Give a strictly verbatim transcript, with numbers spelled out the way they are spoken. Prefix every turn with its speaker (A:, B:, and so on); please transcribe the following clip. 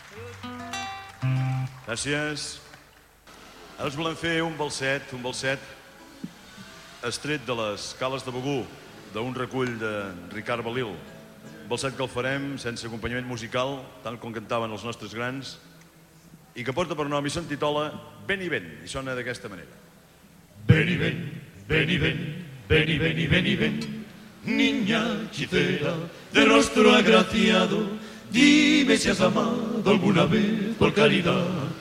A: Gràcies. Ara us volem fer un balset, un balset estret de les Cales de Begur, d'un recull de Ricard Balil. Un balset que el farem sense acompanyament musical, tant com cantaven els nostres grans, i que porta per nom i s'intitola Ven i ven, i sona d'aquesta manera.
B: Ven y ven, ven y ven, ven y ven y ven y ven, niña hechicera de rostro agraciado, dime si has amado alguna vez por caridad.